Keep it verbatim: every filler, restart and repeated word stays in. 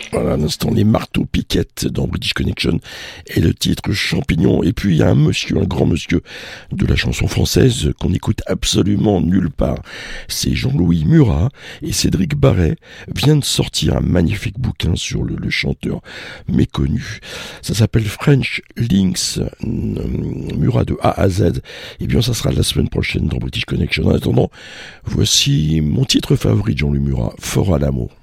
Voilà, à l'instant, les marteaux piquettes dans British Connection et le titre Champignon. Et puis, il y a un monsieur, un grand monsieur de la chanson française qu'on écoute absolument nulle part. C'est Jean-Louis Murat et Cédric Barret viennent de sortir un magnifique bouquin sur le, le chanteur méconnu. Ça s'appelle French Links, Murat de A à Z. Et bien, ça sera la semaine prochaine dans British Connection. En attendant, voici mon titre favori de Jean-Louis Murat, Fort à l'amour.